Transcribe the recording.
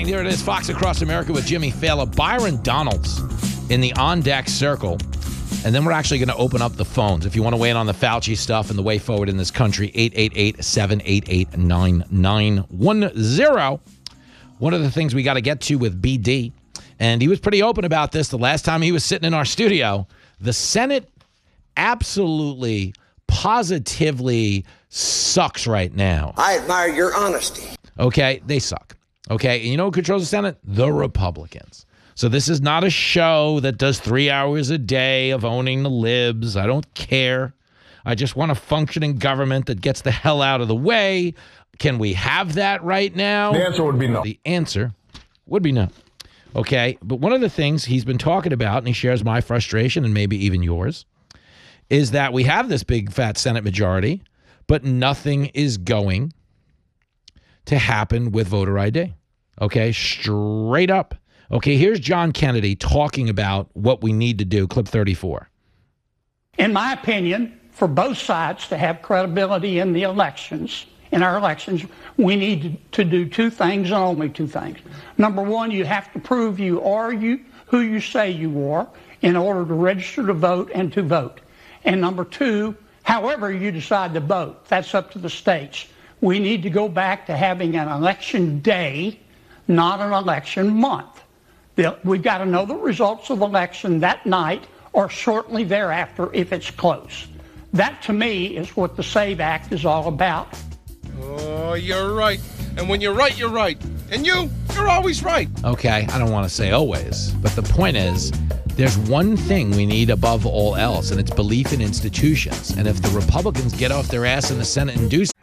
there it is. Fox Across America with Jimmy Fallon. Byron Donalds in the on-deck circle. And then we're actually going to open up the phones. If you want to weigh in on the Fauci stuff and the way forward in this country, 888-788-9910. One of the things we got to get to with BD, and he was pretty open about this the last time he was sitting in our studio, the Senate absolutely, positively sucks right now. I admire your honesty. Okay, they suck. Okay, and you know who controls the Senate? The Republicans. So this is not a show that does 3 hours a day of owning the libs. I don't care. I just want a functioning government that gets the hell out of the way. Can we have that right now? The answer would be no. The answer would be no. Okay, but one of the things he's been talking about, and he shares my frustration and maybe even yours, is that we have this big fat Senate majority, but nothing is going to happen with voter ID. Okay, straight up. Okay, here's John Kennedy talking about what we need to do, clip 34. In my opinion, for both sides to have credibility in the elections, in our elections, we need to do two things and only two things. Number one, you have to prove you are who you say you are in order to register to vote and to vote. And number two, however you decide to vote, that's up to the states. We need to go back to having an election day, not an election month. We've got to know the results of the election that night or shortly thereafter if it's close. That, to me, is what the SAVE Act is all about. Oh, you're right. And when you're right, you're right. And you're always right. Okay, I don't want to say always, but the point is, there's one thing we need above all else, and it's belief in institutions. And if the Republicans get off their ass in the Senate and do